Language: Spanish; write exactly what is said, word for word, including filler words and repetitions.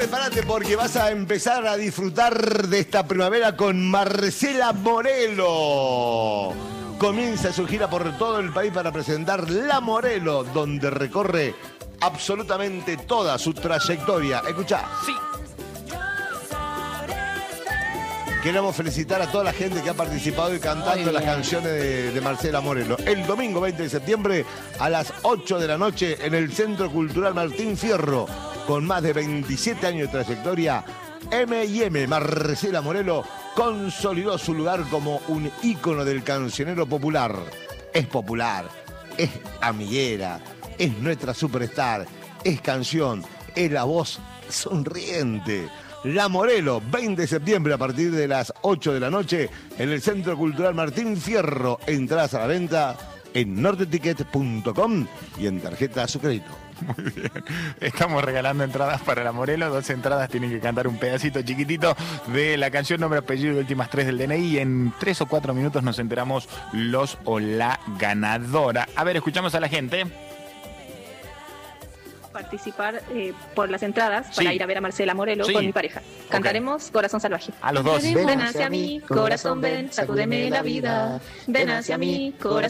prepárate porque vas a empezar a disfrutar de esta primavera con Marcela Morelo. Comienza su gira por todo el país para presentar La Morelo, donde recorre absolutamente toda su trayectoria. Escuchá. Sí. Queremos felicitar a toda la gente que ha participado y cantando las canciones de, de Marcela Morelo. El domingo veinte de septiembre a las ocho de la noche en el Centro Cultural Martín Fierro. Con más de veintisiete años de trayectoria, eme y eme, Marcela Morelo, consolidó su lugar como un ícono del cancionero popular. Es popular, es amiguera, es nuestra superstar, es canción, es la voz sonriente. La Morelo, veinte de septiembre a partir de las ocho de la noche en el Centro Cultural Martín Fierro. Entradas a la venta en nordeticket punto com y en tarjeta a su crédito. Muy bien. Estamos regalando entradas para La Morelo. Dos entradas tienen que cantar un pedacito chiquitito de la canción, nombre, apellido y últimas tres del D N I. Y en tres o cuatro minutos nos enteramos los o la ganadora. A ver, escuchamos a la gente. Participar eh, por las entradas para Sí. ir a ver a Marcela Morelo Sí. con mi pareja. Cantaremos Corazón Salvaje. A los dos. Ven hacia mí, corazón, ven, sacúdeme la vida. Ven hacia mí, corazón.